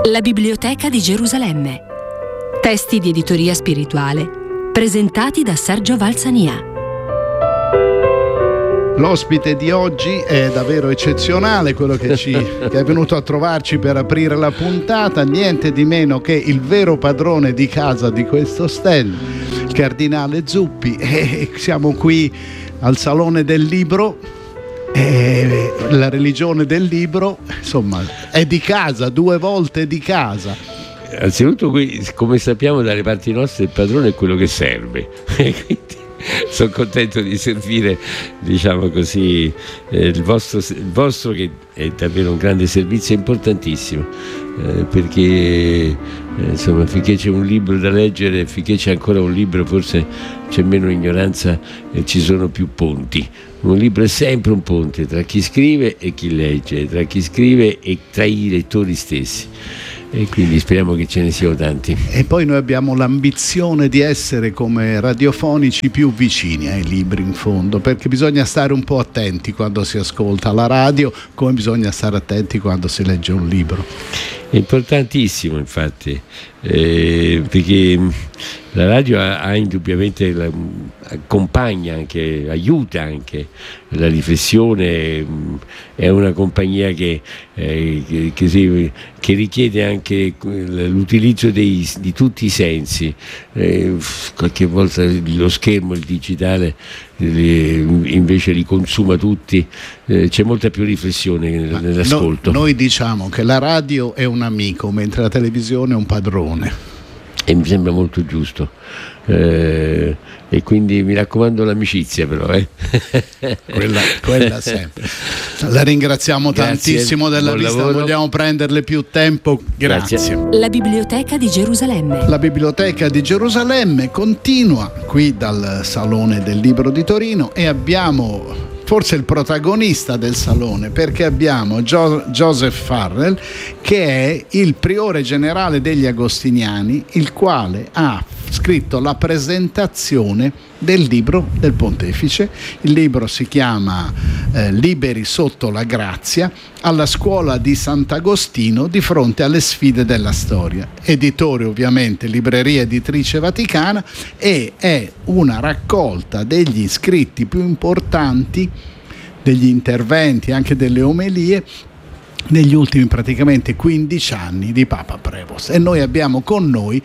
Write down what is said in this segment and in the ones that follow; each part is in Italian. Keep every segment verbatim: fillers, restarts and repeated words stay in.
La Biblioteca di Gerusalemme. Testi di editoria spirituale presentati da Sergio Valsania. L'ospite di oggi è davvero eccezionale, quello che, ci, che è venuto a trovarci per aprire la puntata, niente di meno che il vero padrone di casa di questo stand, il cardinale Zuppi, e siamo qui al Salone del Libro. E la religione del libro, insomma, è di casa, due volte di casa. Anzitutto qui, come sappiamo dalle parti nostre, il padrone è quello che serve. Quindi sono contento di servire, diciamo così, eh, il, vostro, il vostro che è davvero un grande servizio, importantissimo, eh, perché eh, insomma, finché c'è un libro da leggere, finché c'è ancora un libro, forse c'è meno ignoranza e ci sono più ponti. Un libro è sempre un ponte tra chi scrive e chi legge, tra chi scrive e tra i lettori stessi. E quindi speriamo che ce ne siano tanti. E poi noi abbiamo l'ambizione di essere come radiofonici più vicini ai libri, in fondo, perché bisogna stare un po' attenti quando si ascolta la radio, come bisogna stare attenti quando si legge un libro. È importantissimo, infatti, eh, perché la radio ha, ha indubbiamente la, accompagna anche, aiuta anche la riflessione, è una compagnia che, eh, che, che, si, che richiede anche l'utilizzo dei, di tutti i sensi. Eh, qualche volta lo schermo, il digitale, li, invece li consuma tutti, eh, c'è molta più riflessione nell'ascolto. No, noi diciamo che la radio è un amico, mentre la televisione è un padrone. E mi sembra molto giusto, eh, e quindi mi raccomando l'amicizia, però eh. quella, quella sempre. La ringraziamo Grazie, tantissimo della visita, lavoro. Vogliamo prenderle più tempo. Grazie. Grazie. La Biblioteca di Gerusalemme. La Biblioteca di Gerusalemme continua qui dal Salone del Libro di Torino e abbiamo forse il protagonista del salone, perché abbiamo Gio- Joseph Farrell, che è il priore generale degli Agostiniani, il quale ha scritto la presentazione del libro del pontefice. Il libro si chiama eh, Liberi sotto la grazia, alla scuola di Sant'Agostino di fronte alle sfide della storia. Editore ovviamente Libreria Editrice Vaticana, e è una raccolta degli scritti più importanti, degli interventi, anche delle omelie negli ultimi praticamente quindici anni di Papa Prevost. E noi abbiamo con noi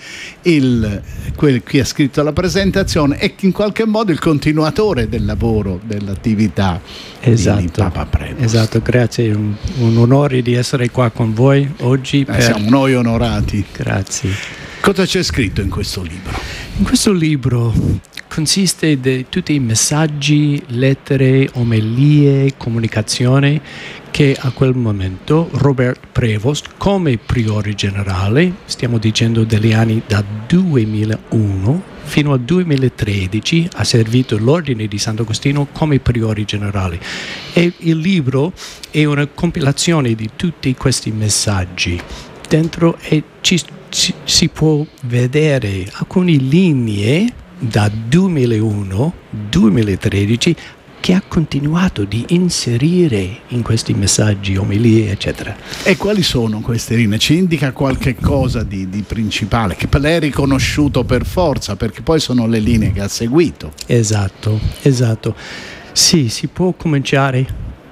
il, quel che ha scritto la presentazione e in qualche modo il continuatore del lavoro, dell'attività esatto, di Papa Prevost. Esatto, grazie, è un, un onore di essere qua con voi oggi. Eh, per... Siamo noi onorati. Grazie. Cosa c'è scritto in questo libro? In questo libro consiste di tutti i messaggi, lettere, omelie, comunicazione che a quel momento Robert Prevost, come priore generale, stiamo dicendo degli anni da duemilauno fino al duemilatredici, ha servito l'ordine di Sant'Agostino come priore generale. E il libro è una compilazione di tutti questi messaggi. Dentro e ci, ci, si può vedere alcune linee da duemilauno duemilatredici che ha continuato di inserire in questi messaggi, omelie, eccetera. E quali sono queste linee? Ci indica qualche cosa di, di principale, che lei è riconosciuto per forza, perché poi sono le linee che ha seguito. Esatto, esatto. Sì, si può cominciare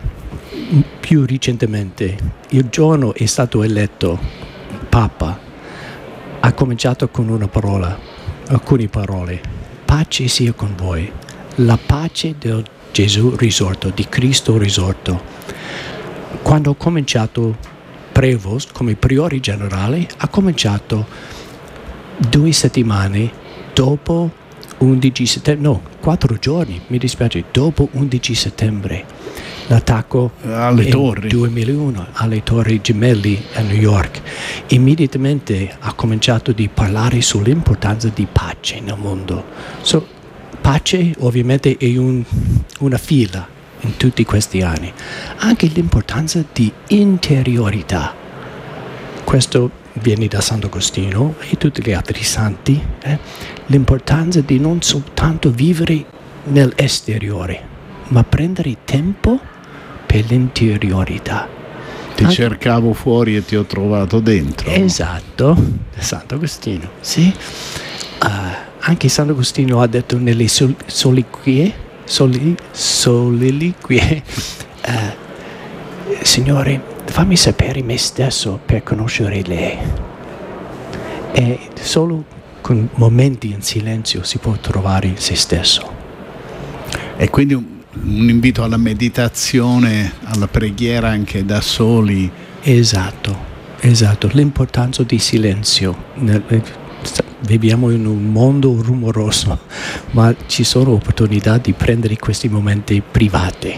più recentemente. Il giorno è stato eletto Papa, ha cominciato con una parola, alcune parole. Pace sia con voi. La pace del Gesù risorto, di Cristo risorto. Quando ho cominciato Prevost come priore generale, ha cominciato due settimane dopo undici settembre, no, quattro giorni, mi dispiace, dopo undici settembre, l'attacco alle torri duemilauno alle torri gemelli a New York. Immediatamente ha cominciato di parlare sull'importanza di pace nel mondo. So, pace ovviamente è un, una fila in tutti questi anni, anche l'importanza di interiorità. Questo viene da Sant'Agostino e tutti gli altri santi, eh? L'importanza di non soltanto vivere nell'esteriore, ma prendere tempo per l'interiorità. Ti anche... cercavo fuori e ti ho trovato dentro. Esatto, Sant'Agostino, sì. Uh, anche Sant'Agostino ha detto nelle sol- soliquie, soli- soliquie, uh, Signore, fammi sapere me stesso per conoscere lei. E solo con momenti in silenzio si può trovare se stesso. E quindi un, un invito alla meditazione, alla preghiera anche da soli. Esatto, esatto. L'importanza di silenzio. Viviamo in un mondo rumoroso, ma ci sono opportunità di prendere questi momenti privati.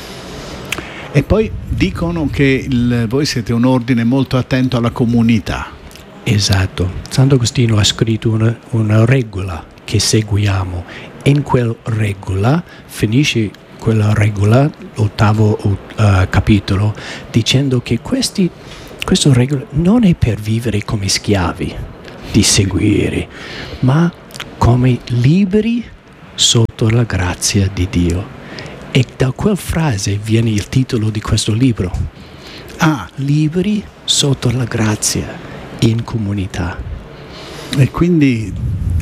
E poi dicono che il, voi siete un ordine molto attento alla comunità. Esatto. Sant'Agostino ha scritto una, una regola che seguiamo. In quella regola finisce quella regola, l'ottavo uh, capitolo, dicendo che questi, questa regola non è per vivere come schiavi, di seguire, ma come liberi sotto la grazia di Dio. E da quella frase viene il titolo di questo libro. Ah, liberi sotto la grazia, in comunità. E quindi,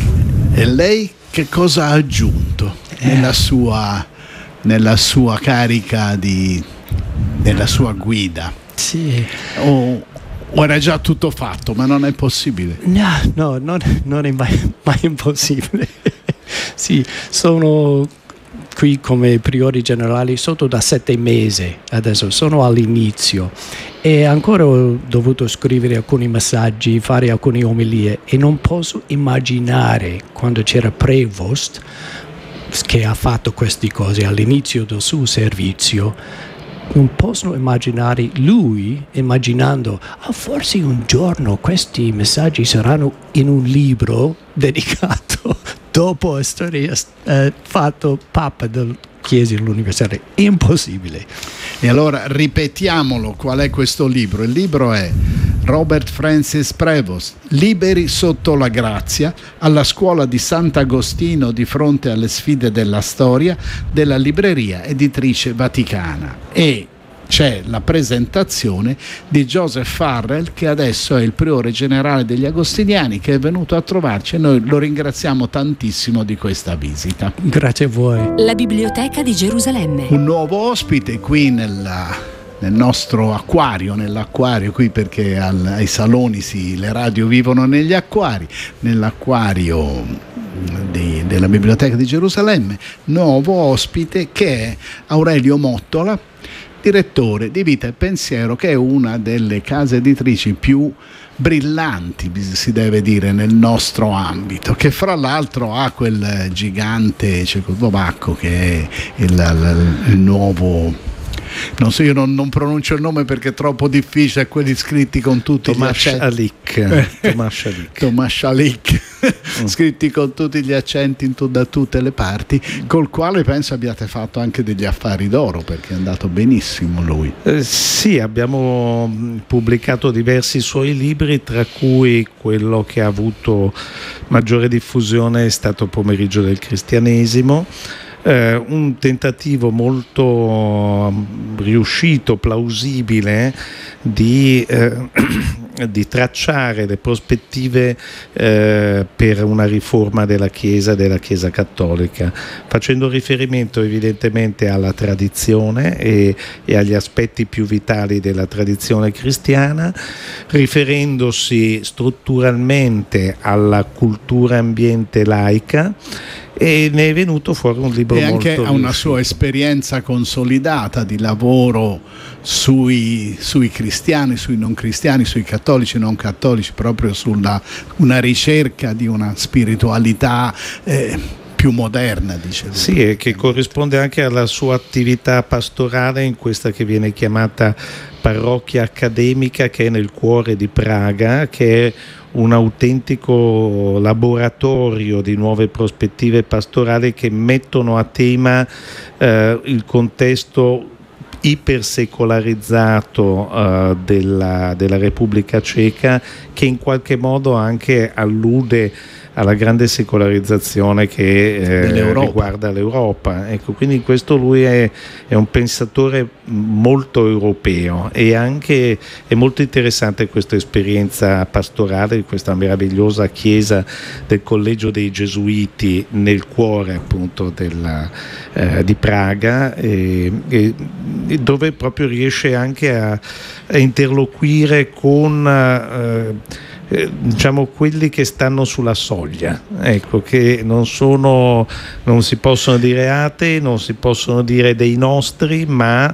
e lei che cosa ha aggiunto eh. nella sua, nella sua carica di, nella sua guida? Sì. O, o era già tutto fatto, ma non è possibile? No, no, non, non è mai, mai impossibile. Sì, sono qui come priori generali sotto da sette mesi, adesso sono all'inizio e ancora ho dovuto scrivere alcuni messaggi, fare alcune omelie e non posso immaginare quando c'era Prevost che ha fatto queste cose all'inizio del suo servizio. Non posso immaginare lui immaginando ah, forse un giorno questi messaggi saranno in un libro dedicato dopo essere eh, fatto Papa della Chiesa universale. Impossibile. E allora ripetiamolo, qual è questo libro? Il libro è Robert Francis Prevost, Liberi sotto la grazia, alla scuola di Sant'Agostino di fronte alle sfide della storia, della libreria editrice Vaticana. E c'è la presentazione di Joseph Farrell, che adesso è il priore generale degli Agostiniani, che è venuto a trovarci e noi lo ringraziamo tantissimo di questa visita. Grazie a voi. La Biblioteca di Gerusalemme. Un nuovo ospite qui nella, nel nostro acquario, nell'acquario qui perché al, ai saloni si, le radio vivono negli acquari, nell'acquario di, della Biblioteca di Gerusalemme, nuovo ospite che è Aurelio Mottola, direttore di Vita e Pensiero, che è una delle case editrici più brillanti, si deve dire, nel nostro ambito, che fra l'altro ha quel gigante cecoslovacco che è il, il, il nuovo, non so, io non, non pronuncio il nome perché è troppo difficile, quelli scritti con tutti Tomasz gli accenti. Alik. Tomasz Alik. Tomasz Alik. Scritti con tutti gli accenti in tu, da tutte le parti, col quale penso abbiate fatto anche degli affari d'oro, perché è andato benissimo lui. Eh, sì, abbiamo pubblicato diversi suoi libri, tra cui quello che ha avuto maggiore diffusione è stato Pomeriggio del Cristianesimo. Eh, un tentativo molto riuscito, plausibile di, eh, di tracciare le prospettive eh, per una riforma della Chiesa, della Chiesa cattolica, facendo riferimento evidentemente alla tradizione e, e agli aspetti più vitali della tradizione cristiana, riferendosi strutturalmente alla cultura ambiente laica, e ne è venuto fuori un libro e molto anche a una riuscito. Sua esperienza consolidata di lavoro sui, sui cristiani, sui non cristiani, sui cattolici, non cattolici, proprio sulla una ricerca di una spiritualità eh, più moderna, dice lui. Sì, e che corrisponde anche alla sua attività pastorale in questa che viene chiamata parrocchia accademica, che è nel cuore di Praga, che è un autentico laboratorio di nuove prospettive pastorali che mettono a tema eh, il contesto ipersecolarizzato uh, della, della Repubblica Ceca, che in qualche modo anche allude alla grande secolarizzazione che eh, riguarda l'Europa. Ecco, quindi in questo lui è, è un pensatore molto europeo, e anche è molto interessante questa esperienza pastorale di questa meravigliosa chiesa del Collegio dei Gesuiti nel cuore appunto della, eh, di Praga, e, e, dove proprio riesce anche a, a interloquire con eh, Eh, diciamo quelli che stanno sulla soglia, ecco, che non sono, non si possono dire atei, non si possono dire dei nostri, ma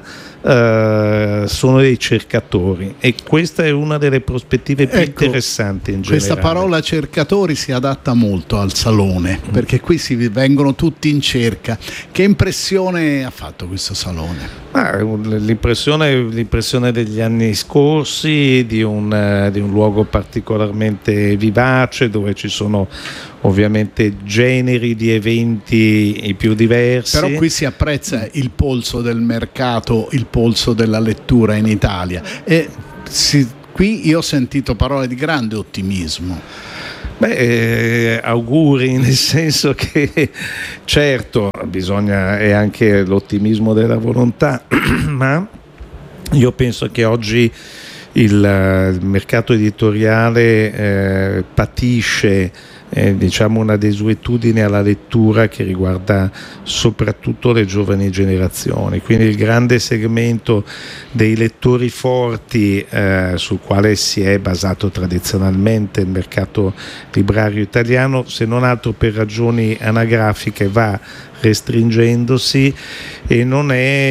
eh, sono dei cercatori, e questa è una delle prospettive più ecco, interessanti in generale. Questa parola cercatori si adatta molto al salone, mm. perché qui si vengono tutti in cerca. Che impressione ha fatto questo salone? Ah, l'impressione, l'impressione degli anni scorsi di un, di un luogo particolarmente vivace, dove ci sono ovviamente generi di eventi i più diversi. Però qui si apprezza il polso del mercato, il polso della lettura in Italia, e si, qui io ho sentito parole di grande ottimismo. Beh, eh, auguri, nel senso che certo bisogna, è anche l'ottimismo della volontà, ma io penso che oggi il, il mercato editoriale eh, patisce Eh, diciamo una desuetudine alla lettura che riguarda soprattutto le giovani generazioni, quindi il grande segmento dei lettori forti eh, sul quale si è basato tradizionalmente il mercato librario italiano, se non altro per ragioni anagrafiche, va restringendosi e non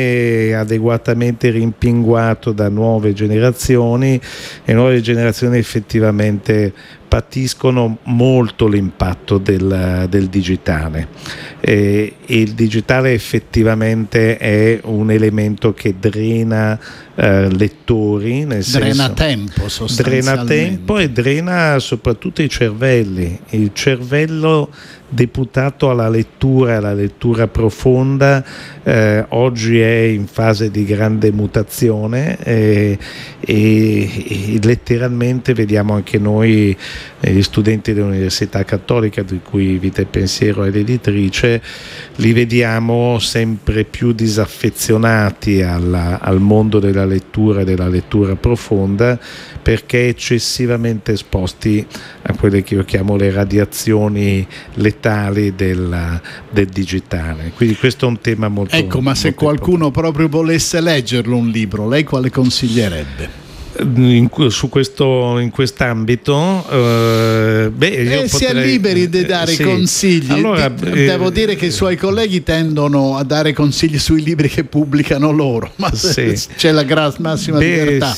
è adeguatamente rimpinguato da nuove generazioni, e nuove generazioni effettivamente patiscono molto l'impatto del, del digitale, e, e il digitale effettivamente è un elemento che drena eh, lettori, nel drena senso, tempo sostanzialmente. Drena tempo e drena soprattutto i cervelli, il cervello deputato alla lettura, alla lettura profonda, eh, oggi è in fase di grande mutazione, eh, e, e letteralmente vediamo anche noi, eh, gli studenti dell'Università Cattolica, di cui Vita e Pensiero è l'editrice, li vediamo sempre più disaffezionati alla, al mondo della lettura e della lettura profonda, perché eccessivamente esposti a quelle che io chiamo le radiazioni letali del, del digitale. Quindi questo è un tema molto ecco, ma se qualcuno importante. proprio volesse leggerlo un libro, lei quale consiglierebbe? In, su questo, in quest'ambito eh, beh, io eh, potrei, si è liberi di dare sì. consigli. Allora, Di, devo eh, dire che i suoi colleghi tendono a dare consigli sui libri che pubblicano loro, ma sì. c'è la gra- massima beh, libertà.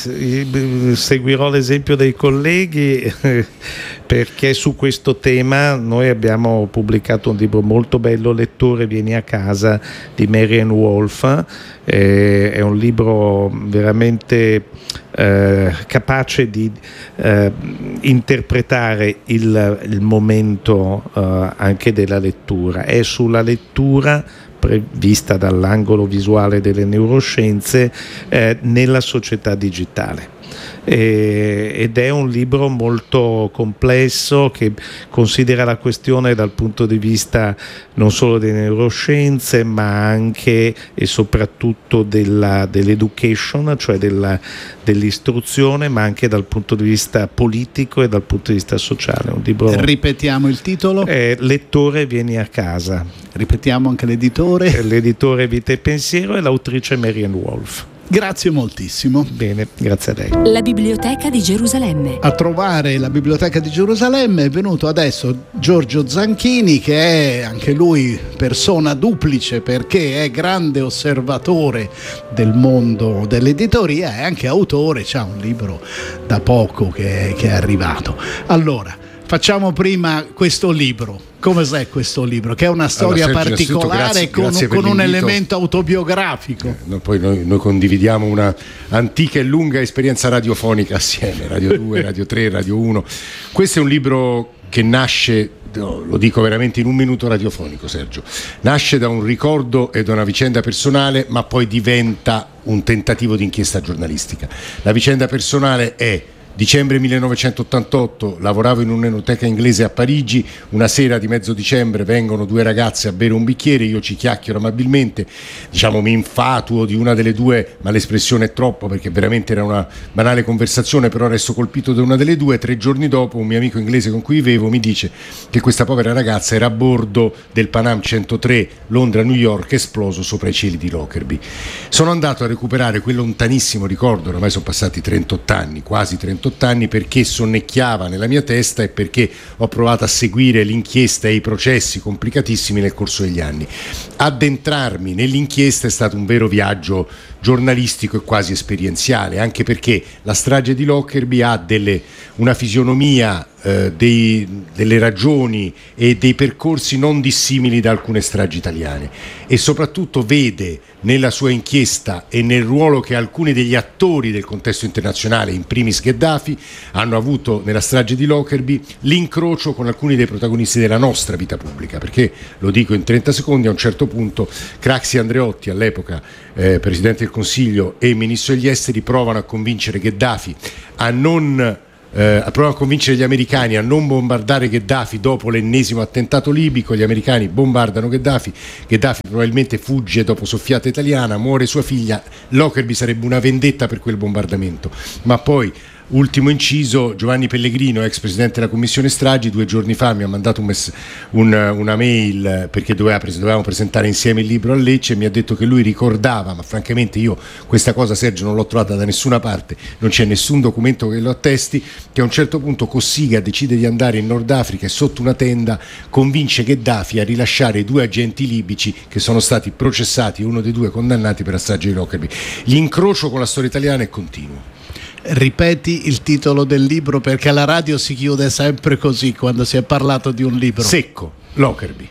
Seguirò l'esempio dei colleghi, perché su questo tema noi abbiamo pubblicato un libro molto bello, Lettore vieni a casa, di Marianne Wolf. Eh, è un libro veramente eh, capace di eh, interpretare il, il momento eh, anche della lettura. È sulla lettura vista dall'angolo visuale delle neuroscienze eh, nella società digitale. Eh, ed è un libro molto complesso che considera la questione dal punto di vista non solo delle neuroscienze, ma anche e soprattutto della, dell'education, cioè della, dell'istruzione, ma anche dal punto di vista politico e dal punto di vista sociale. Un libro, ripetiamo il titolo? Eh, Lettore vieni a casa. Ripetiamo anche l'editore? L'editore Vita e Pensiero e l'autrice Marianne Wolf. Grazie moltissimo. Bene, grazie a lei. La Biblioteca di Gerusalemme. A trovare la Biblioteca di Gerusalemme è venuto adesso Giorgio Zanchini, che è anche lui persona duplice, perché è grande osservatore del mondo dell'editoria e anche autore, c'ha un libro da poco che è, che è arrivato. Allora, facciamo prima questo libro. Come è questo libro? Che è una storia allora, Sergio, particolare grazie, con, grazie con un elemento autobiografico. Eh, no, poi noi, noi condividiamo una antica e lunga esperienza radiofonica assieme, Radio due, Radio tre, Radio uno. Questo è un libro che nasce, no, lo dico veramente in un minuto radiofonico, Sergio, nasce da un ricordo e da una vicenda personale, ma poi diventa un tentativo di inchiesta giornalistica. La vicenda personale è Dicembre millenovecentottantotto, lavoravo in un'enoteca inglese a Parigi, una sera di mezzo dicembre vengono due ragazze a bere un bicchiere, io ci chiacchiero amabilmente, diciamo mi infatuo di una delle due, ma l'espressione è troppo perché veramente era una banale conversazione, però resto colpito da una delle due. Tre giorni dopo un mio amico inglese con cui vivevo mi dice che questa povera ragazza era a bordo del Panam centotré Londra-New York esploso sopra i cieli di Lockerbie. Sono andato a recuperare quel lontanissimo ricordo, ormai sono passati trentotto anni, quasi trentotto anni, perché sonnecchiava nella mia testa e perché ho provato a seguire l'inchiesta e i processi complicatissimi nel corso degli anni. Addentrarmi nell'inchiesta è stato un vero viaggio giornalistico e quasi esperienziale, anche perché la strage di Lockerbie ha delle, una fisionomia eh, dei, delle ragioni e dei percorsi non dissimili da alcune stragi italiane, e soprattutto vede nella sua inchiesta e nel ruolo che alcuni degli attori del contesto internazionale, in primis Gheddafi, hanno avuto nella strage di Lockerbie, l'incrocio con alcuni dei protagonisti della nostra vita pubblica, perché, lo dico in trenta secondi, a un certo punto Craxi Andreotti, all'epoca eh, Presidente del Consiglio e Ministro degli Esteri, provano a convincere Gheddafi a non Eh, provano a convincere gli americani a non bombardare Gheddafi dopo l'ennesimo attentato libico. Gli americani bombardano Gheddafi, Gheddafi probabilmente fugge dopo soffiata italiana, muore sua figlia. Lockerbie sarebbe una vendetta per quel bombardamento, ma poi, ultimo inciso, Giovanni Pellegrino, ex presidente della commissione stragi, due giorni fa mi ha mandato un mess- un, una mail perché doveva pres- dovevamo presentare insieme il libro a Lecce, e mi ha detto che lui ricordava, ma francamente io questa cosa, Sergio, non l'ho trovata da nessuna parte, non c'è nessun documento che lo attesti, che a un certo punto Cossiga decide di andare in Nord Africa e sotto una tenda convince Gheddafi a rilasciare i due agenti libici che sono stati processati, uno dei due condannati per la strage di Lockerbie. L'incrocio con la storia italiana è continuo. Ripeti il titolo del libro, perché alla radio si chiude sempre così quando si è parlato di un libro. Secco, Lockerbie.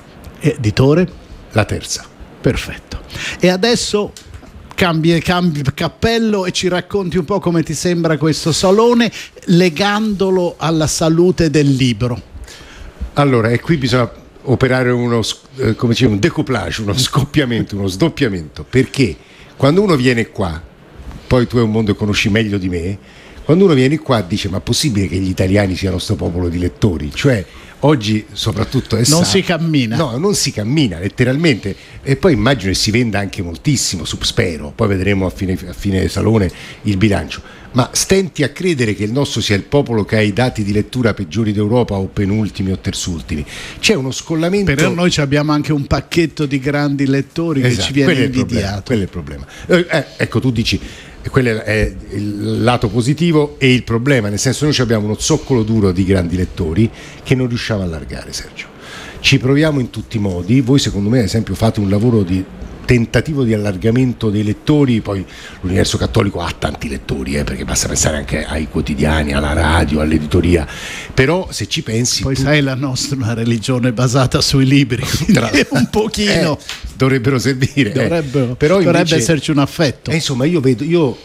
Editore? La Terza. Perfetto. E adesso cambi, cambi cappello e ci racconti un po' come ti sembra questo salone, legandolo alla salute del libro. Allora, e qui bisogna operare uno, eh, come dicevo, un decouplage, uno scoppiamento, uno sdoppiamento, perché quando uno viene qua, poi tu hai un mondo che conosci meglio di me, quando uno viene qua dice: ma è possibile che gli italiani siano sto popolo di lettori? Cioè oggi soprattutto è non sa- si cammina. No, non si cammina letteralmente, e poi immagino che si venda anche moltissimo, spero, poi vedremo a fine, a fine salone il bilancio, ma stenti a credere che il nostro sia il popolo che ha i dati di lettura peggiori d'Europa, o penultimi o terzultimi. C'è uno scollamento. Però noi abbiamo anche un pacchetto di grandi lettori, esatto, che ci viene invidiato. Quello è il problema. Eh, eh, ecco, tu dici, quello è il lato positivo e il problema, nel senso, noi abbiamo uno zoccolo duro di grandi lettori che non riusciamo a allargare, Sergio. Ci proviamo in tutti i modi. Voi, secondo me, ad esempio, fate un lavoro di tentativo di allargamento dei lettori. Poi l'universo cattolico ha tanti lettori, eh, perché basta pensare anche ai quotidiani, alla radio, all'editoria, però se ci pensi poi tu... sai, la nostra è una religione basata sui libri, Tra... un pochino eh, dovrebbero servire, dovrebbero, eh. Però dovrebbe invece... esserci un affetto, eh, insomma io vedo, io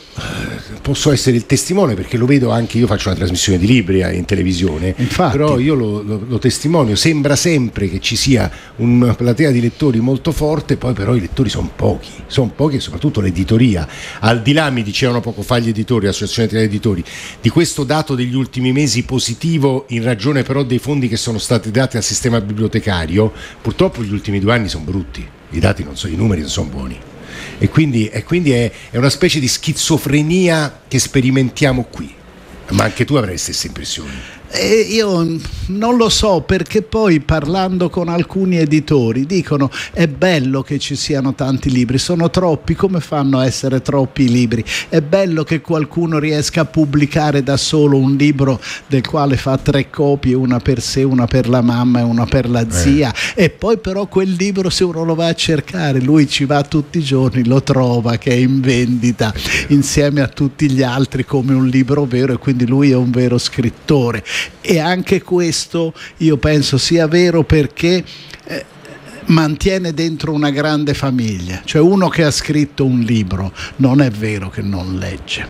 posso essere il testimone, perché lo vedo anche, io faccio una trasmissione di libri in televisione. Infatti. Però io lo, lo, lo testimonio, sembra sempre che ci sia una platea di lettori molto forte, poi però i lettori sono pochi, sono pochi, e soprattutto l'editoria, al di là, mi dicevano poco fa gli editori, l'associazione degli editori, di questo dato degli ultimi mesi positivo, in ragione però dei fondi che sono stati dati al sistema bibliotecario. Purtroppo gli ultimi due anni sono brutti, i dati non sono, i numeri non sono buoni, e quindi, e quindi è, è una specie di schizofrenia che sperimentiamo qui. Ma anche tu avrai le stesse impressioni? Eh, io non lo so, perché poi parlando con alcuni editori dicono: è bello che ci siano tanti libri, sono troppi, come fanno a essere troppi i libri? È bello che qualcuno riesca a pubblicare da solo un libro del quale fa tre copie, una per sé, una per la mamma e una per la zia, eh. E poi però quel libro, se uno lo va a cercare, lui ci va tutti i giorni, lo trova che è in vendita insieme a tutti gli altri come un libro vero, e quindi lui è un vero scrittore. E anche questo io penso sia vero, perché eh, mantiene dentro una grande famiglia. Cioè, uno che ha scritto un libro non è vero che non legge.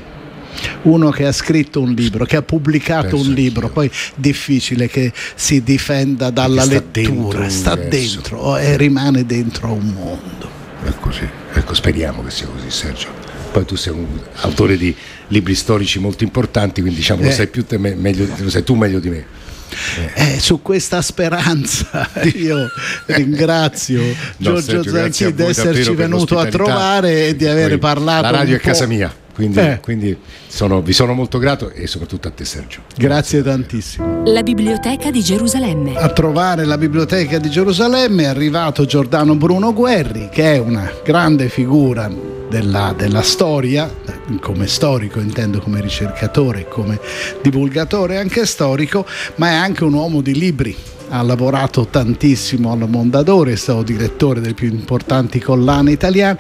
Uno che ha scritto un libro, che ha pubblicato Penso un libro, anch'io. poi difficile che si difenda dalla sta lettura, dentro sta l'universo. dentro e rimane dentro a un mondo. È così, ecco, speriamo che sia così, Sergio. Poi tu sei un autore di libri storici molto importanti, quindi diciamo lo Eh. sai più te me- meglio, lo sai tu meglio di me. Eh, su questa speranza io ringrazio No, Giorgio Sergio, grazie Zanchi a di voi davvero esserci per venuto a l'ospitalità. trovare e di aver Poi parlato La radio un è casa po'. mia, quindi, Eh. quindi sono- vi sono molto grato, e soprattutto a te, Sergio. Grazie tantissimo. La Biblioteca di Gerusalemme. A trovare la Biblioteca di Gerusalemme è arrivato Giordano Bruno Guerri, che è una grande figura della, della storia, come storico intendo, come ricercatore, come divulgatore anche storico, ma è anche un uomo di libri. Ha lavorato tantissimo alla Mondadori, è stato direttore delle più importanti collane italiane.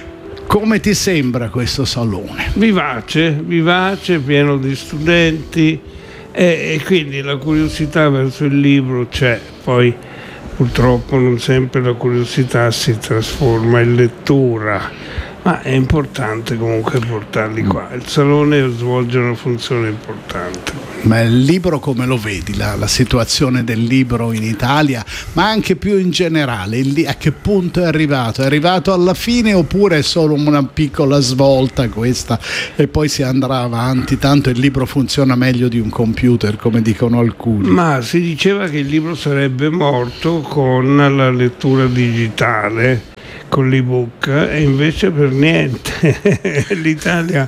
Come ti sembra questo salone? Vivace, vivace, pieno di studenti e, e quindi la curiosità verso il libro c'è, poi purtroppo non sempre la curiosità si trasforma in lettura, ma è importante comunque portarli qua. Il salone svolge una funzione importante. Ma il libro come lo vedi? La, la situazione del libro in Italia, ma anche più in generale, il li- a che punto è arrivato? È arrivato alla fine oppure è solo una piccola svolta questa e poi si andrà avanti? Tanto il libro funziona meglio di un computer, come dicono alcuni. Ma si diceva che il libro sarebbe morto con la lettura digitale, con l'ebook, e invece per niente. L'Italia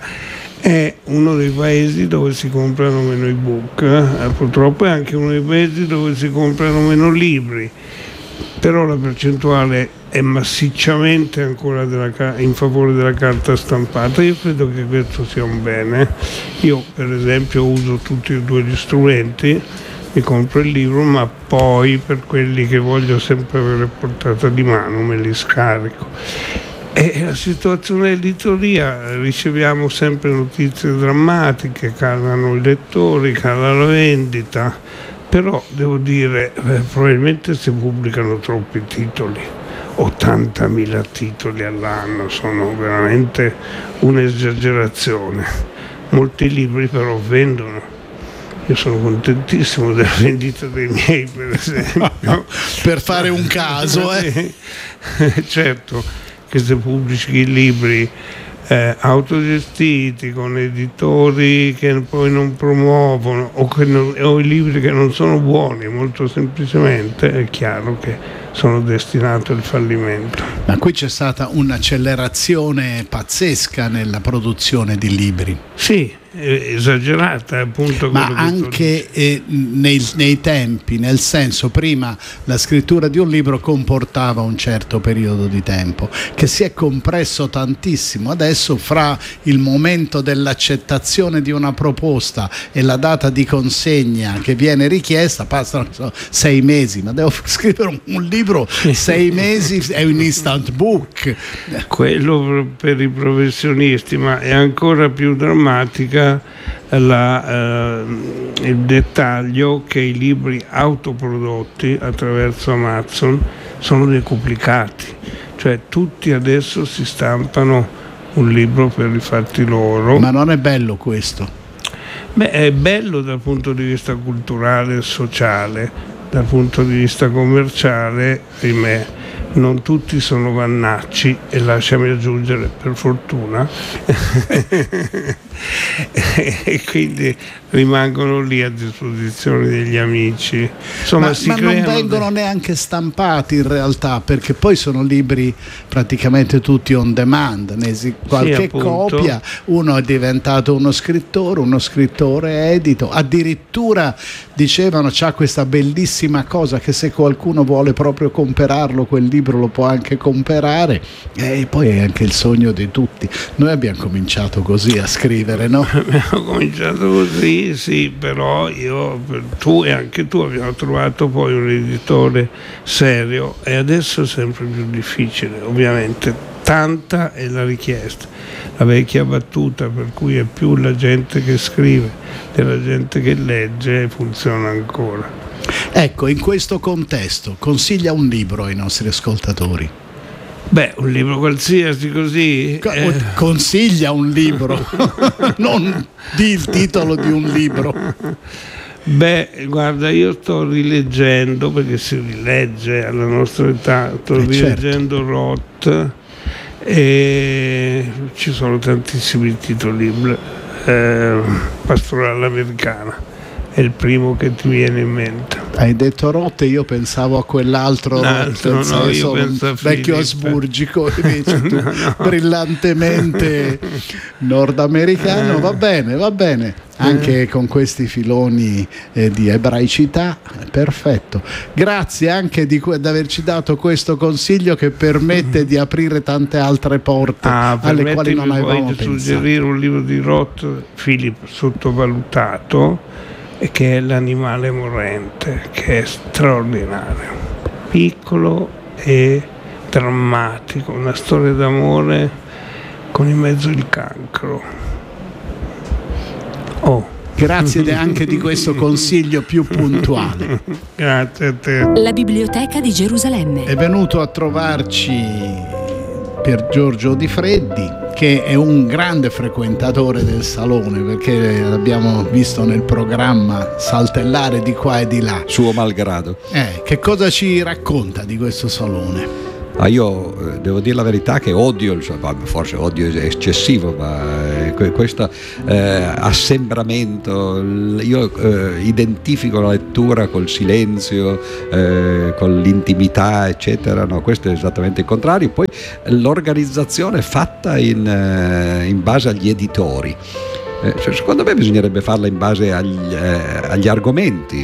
è uno dei paesi dove si comprano meno ebook, eh, purtroppo è anche uno dei paesi dove si comprano meno libri, però la percentuale è massicciamente ancora della ca- in favore della carta stampata. Io credo che questo sia un bene. Io per esempio uso tutti e due gli strumenti, mi compro il libro, ma poi per quelli che voglio sempre avere a portata di mano me li scarico. E la situazione dell'editoria, riceviamo sempre notizie drammatiche, calano i lettori, cala la vendita, però devo dire, eh, probabilmente si pubblicano troppi titoli, ottantamila titoli all'anno, sono veramente un'esagerazione. Molti libri però vendono. Io sono contentissimo della vendita dei miei, per esempio. Per fare un caso, eh. Certo, che se pubblichi libri eh, autogestiti con editori che poi non promuovono o, che non, o i libri che non sono buoni, molto semplicemente è chiaro che sono destinati al fallimento. Ma qui c'è stata un'accelerazione pazzesca nella produzione di libri. Sì, esagerata, appunto. Ma quello che anche eh, nei, nei tempi, nel senso, prima la scrittura di un libro comportava un certo periodo di tempo che si è compresso tantissimo. Adesso fra il momento dell'accettazione di una proposta e la data di consegna che viene richiesta passano so, sei mesi, ma devo scrivere un, un libro, sei mesi è un instant book. Quello per i professionisti, ma è ancora più drammatica la, eh, il dettaglio che i libri autoprodotti attraverso Amazon sono decuplicati, cioè tutti adesso si stampano un libro per i fatti loro. Ma non è bello questo? Beh, è bello dal punto di vista culturale e sociale, dal punto di vista commerciale, ahimè, non tutti sono vannacci, e lasciami aggiungere per fortuna, e quindi rimangono lì a disposizione degli amici. Insomma, ma si ma non creano vengono de- neanche stampati in realtà, perché poi sono libri praticamente tutti on demand, ne si- qualche appunto. copia, uno è diventato uno scrittore, uno scrittore edito, addirittura dicevano c'ha questa bellissima cosa che se qualcuno vuole proprio comprarlo quel libro lo può anche comprare, e poi è anche il sogno di tutti. Noi abbiamo cominciato così a scrivere, no? Ho cominciato così, sì, però io, tu e anche tu abbiamo trovato poi un editore serio, e adesso è sempre più difficile, ovviamente. Tanta è la richiesta, la vecchia battuta per cui è più la gente che scrive della gente che legge, funziona ancora. Ecco, in questo contesto consiglia un libro ai nostri ascoltatori. Beh, un libro qualsiasi così. Co- eh. Consiglia un libro, non di il titolo di un libro. Beh, guarda, io sto rileggendo, perché si rilegge alla nostra età, sto Eh, rileggendo Roth, e ci sono tantissimi titoli. eh, Pastorale americana è il primo che ti viene in mente. Hai detto rotte, io pensavo a quell'altro L'altro, rotte, no, io sono penso a un vecchio Philip. asburgico, invece tu No, no. brillantemente nordamericano. Va bene, va bene, anche con questi filoni eh, di ebraicità, perfetto. Grazie anche di, di averci dato questo consiglio che permette di aprire tante altre porte Ah, alle quali non permettimi avevamo poi di pensato. suggerire un libro di Roth, Philip, sottovalutato, e che è L'animale morente, che è straordinario, piccolo e drammatico, una storia d'amore con in mezzo il cancro. Oh. Grazie anche di questo consiglio più puntuale. Grazie a te. La Biblioteca di Gerusalemme. È venuto a trovarci Pier Giorgio Di Freddi, che è un grande frequentatore del salone, perché l'abbiamo visto nel programma saltellare di qua e di là. Suo malgrado. Eh, che cosa ci racconta di questo salone? Ah, io eh, devo dire la verità che odio, il- forse odio è eccessivo, ma eh, que- questo eh, assembramento, l- io eh, identifico la lettura col silenzio, eh, con l'intimità, eccetera. No, questo è esattamente il contrario. Poi l'organizzazione fatta in, eh, in base agli editori. Eh, secondo me bisognerebbe farla in base agli, eh, agli argomenti.